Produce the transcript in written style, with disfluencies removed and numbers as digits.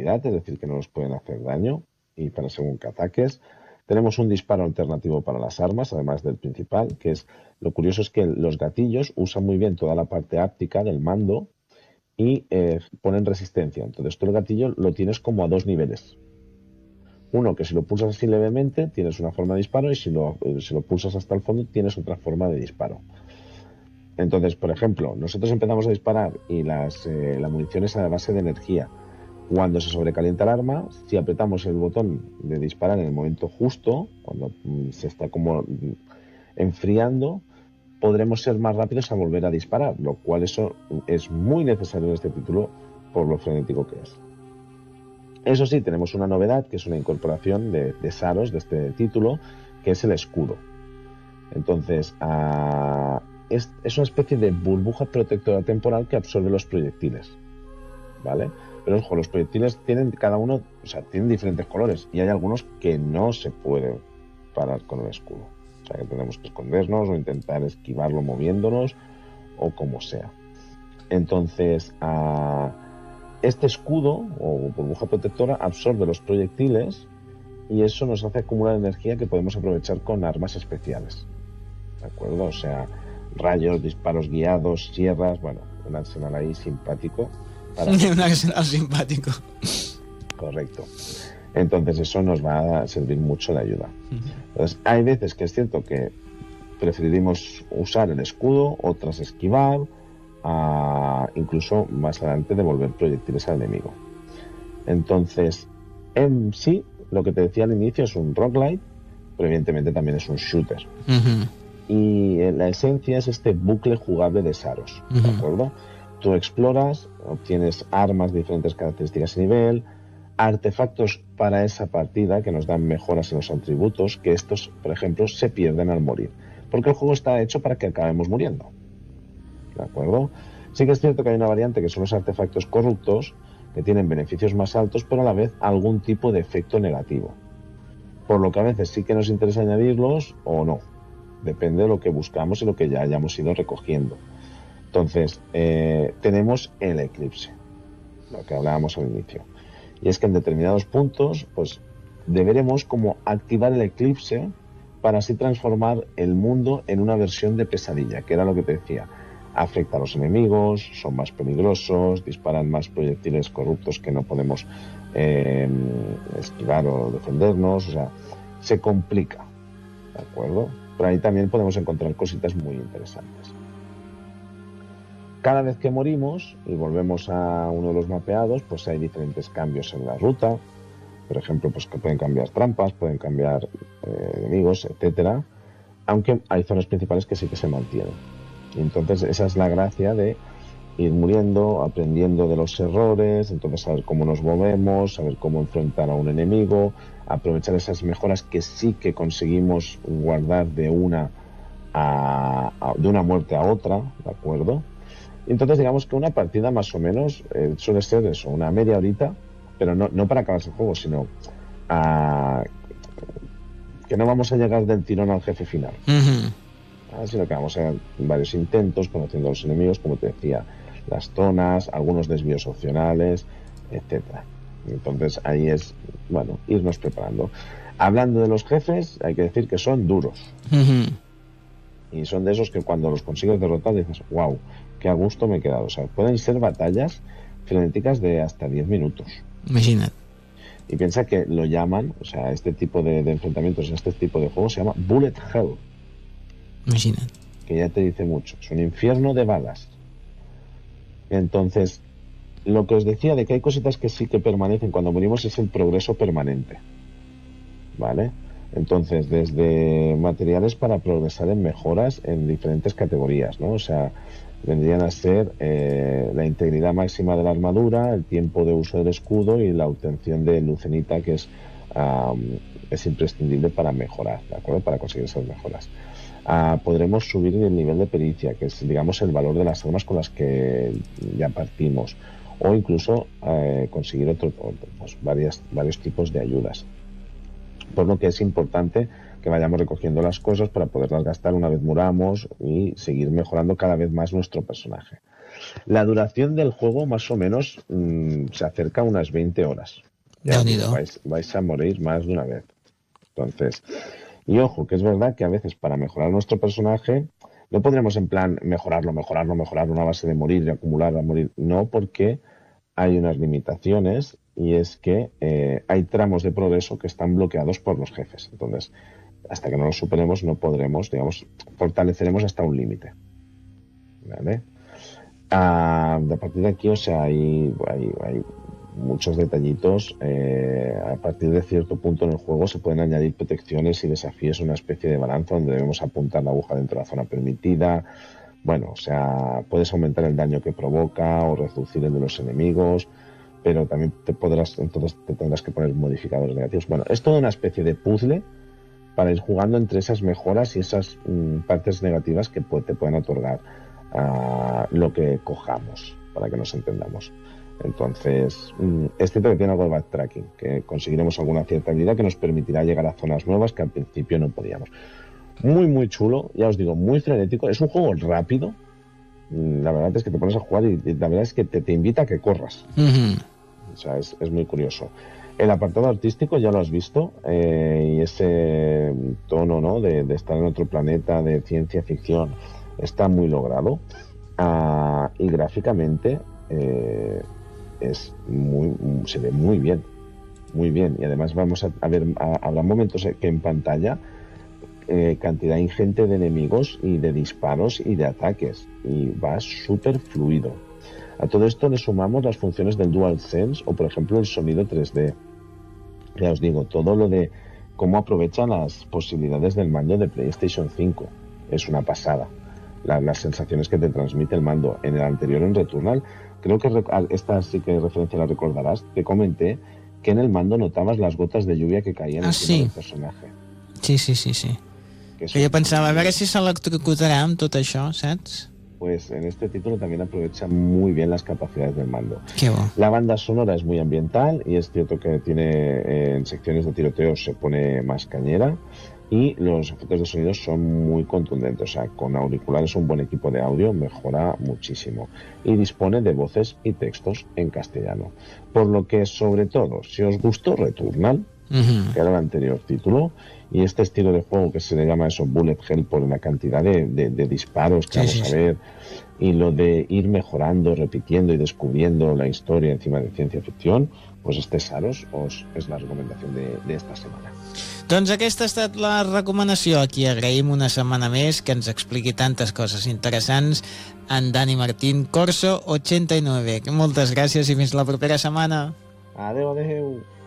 invulnerabilidad, es decir, que no nos pueden hacer daño y para según qué ataques. Tenemos un disparo alternativo para las armas, además del principal, que es, lo curioso es que los gatillos usan muy bien toda la parte áptica del mando y ponen resistencia. Entonces tú el gatillo lo tienes como a dos niveles. Uno, que si lo pulsas así levemente tienes una forma de disparo y si lo pulsas hasta el fondo tienes otra forma de disparo. Entonces, por ejemplo, nosotros empezamos a disparar y la munición es a base de energía. Cuando se sobrecalienta el arma, si apretamos el botón de disparar en el momento justo, cuando se está como enfriando, podremos ser más rápidos a volver a disparar, lo cual eso es muy necesario en este título por lo frenético que es. Eso sí, tenemos una novedad, que es una incorporación de Saros de este título, que es el escudo. Entonces, es una especie de burbuja protectora temporal que absorbe los proyectiles, ¿vale? Pero ojo, los proyectiles tienen cada uno, o sea, tienen diferentes colores y hay algunos que no se pueden parar con el escudo. O sea, que tenemos que escondernos o intentar esquivarlo moviéndonos o como sea. Entonces, este escudo o burbuja protectora absorbe los proyectiles y eso nos hace acumular energía que podemos aprovechar con armas especiales. ¿De acuerdo? O sea, rayos, disparos guiados, sierras, bueno, un arsenal ahí simpático. Un arsenal simpático. Correcto. Entonces eso nos va a servir mucho de ayuda. Entonces, hay veces que es cierto que preferiremos usar el escudo, otras esquivar, incluso más adelante devolver proyectiles al enemigo. Entonces, en sí, lo que te decía al inicio es un roguelite, pero evidentemente también es un shooter. Y la esencia es este bucle jugable de Saros, ¿de acuerdo? Tú exploras, obtienes armas de diferentes características y nivel, artefactos para esa partida que nos dan mejoras en los atributos, que estos, por ejemplo, se pierden al morir, porque el juego está hecho para que acabemos muriendo, ¿de acuerdo? Sí que es cierto que hay una variante que son los artefactos corruptos, que tienen beneficios más altos, pero a la vez algún tipo de efecto negativo, por lo que a veces sí que nos interesa añadirlos o no, depende de lo que buscamos y lo que ya hayamos ido recogiendo. Entonces, tenemos el eclipse, lo que hablábamos al inicio. Y es que en determinados puntos, pues, deberemos como activar el eclipse para así transformar el mundo en una versión de pesadilla, que era lo que te decía. Afecta a los enemigos, son más peligrosos, disparan más proyectiles corruptos que no podemos esquivar o defendernos, o sea, se complica, ¿de acuerdo? Pero ahí también podemos encontrar cositas muy interesantes. Cada vez que morimos y volvemos a uno de los mapeados, pues hay diferentes cambios en la ruta. Por ejemplo, pues que pueden cambiar trampas, pueden cambiar enemigos, etcétera. Aunque hay zonas principales que sí que se mantienen. Y entonces esa es la gracia de ir muriendo, aprendiendo de los errores, entonces saber cómo nos movemos, saber cómo enfrentar a un enemigo, aprovechar esas mejoras que sí que conseguimos guardar de una muerte a otra, ¿de acuerdo? Entonces digamos que una partida más o menos suele ser eso, una media horita, pero no para acabarse el juego, sino que no vamos a llegar del tirón al jefe final, sino que vamos a hacer varios intentos conociendo a los enemigos, como te decía, las zonas, algunos desvíos opcionales, etcétera. Entonces ahí es, bueno, irnos preparando. Hablando de los jefes, hay que decir que son duros. Y son de esos que cuando los consigues derrotar dices, wow, qué a gusto me he quedado. O sea, pueden ser batallas frenéticas de hasta 10 minutos. Imagínate. Y piensa que lo llaman, o sea, este tipo de enfrentamientos, este tipo de juegos se llama Bullet Hell. Imagínate. Que ya te dice mucho, es un infierno de balas. Entonces, lo que os decía de que hay cositas que sí que permanecen cuando morimos es el progreso permanente, ¿vale? Entonces, desde materiales para progresar en mejoras en diferentes categorías, ¿no? O sea, vendrían a ser la integridad máxima de la armadura, el tiempo de uso del escudo y la obtención de lucenita, que es imprescindible para mejorar, ¿de acuerdo? Para conseguir esas mejoras. Podremos subir el nivel de pericia, que es, digamos, el valor de las armas con las que ya partimos, o incluso conseguir pues, varios tipos de ayudas. Por lo que es importante que vayamos recogiendo las cosas para poderlas gastar una vez muramos y seguir mejorando cada vez más nuestro personaje. La duración del juego más o menos se acerca a unas 20 horas. Ya vais a morir más de una vez. Entonces, y ojo, que es verdad que a veces para mejorar nuestro personaje no podremos en plan mejorarlo, una base de morir y acumular a morir. No, porque hay unas limitaciones y es que hay tramos de progreso que están bloqueados por los jefes. Entonces, hasta que no los superemos no podremos, digamos, fortaleceremos hasta un límite. ¿Vale? A partir de aquí, o sea, hay muchos detallitos. A partir de cierto punto en el juego se pueden añadir protecciones y desafíos, una especie de balanza donde debemos apuntar la aguja dentro de la zona permitida. Bueno, o sea, puedes aumentar el daño que provoca o reducir el de los enemigos, pero también entonces te tendrás que poner modificadores negativos. Bueno, es toda una especie de puzzle para ir jugando entre esas mejoras y esas partes negativas que te pueden otorgar lo que cojamos, para que nos entendamos. Entonces, es cierto que tiene algo de backtracking, que conseguiremos alguna cierta habilidad que nos permitirá llegar a zonas nuevas que al principio no podíamos. Muy, muy chulo, ya os digo, muy frenético. Es un juego rápido. La verdad es que te pones a jugar y la verdad es que te invita a que corras. O sea, es muy curioso. El apartado artístico ya lo has visto, y ese tono, ¿no?, de estar en otro planeta, de ciencia ficción, está muy logrado. Y gráficamente se ve muy bien, muy bien. Y además vamos a ver, habrá momentos que en pantalla cantidad ingente de enemigos y de disparos y de ataques, y va súper fluido. A todo esto le sumamos las funciones del DualSense o, por ejemplo, el sonido 3D. Ya os digo, todo lo de cómo aprovecha las posibilidades del mando de PlayStation 5 es una pasada. Las sensaciones que te transmite el mando. En el anterior, en Returnal, creo que esta sí que referencia la recordarás, te comenté que en el mando notabas las gotas de lluvia que caían encima del personaje. Sí. Que jo pensava, a veure si s'electrocutarà amb tot això, saps? Pues en este título también aprovecha muy bien las capacidades del mando. Qué bo. La banda sonora es muy ambiental y es cierto que tiene en secciones de tiroteo se pone más cañera, y los efectos de sonido son muy contundentes. O sea, con auriculares, un buen equipo de audio mejora muchísimo, y dispone de voces y textos en castellano. Por lo que, sobre todo, si os gustó Returnal, que era el anterior título, y este estilo de juego que se le llama eso, bullet hell, por la cantidad de disparos que vamos a ver, y lo de ir mejorando, repitiendo y descubriendo la historia encima de ciencia ficción, pues este Saros es la recomendación de esta semana. Doncs aquesta ha estat la recomanació. Aquí agraïm una setmana més que ens expliqui tantes coses interessants en Dani Martín, Corso 89. Moltes gràcies i fins la propera setmana. Adeu.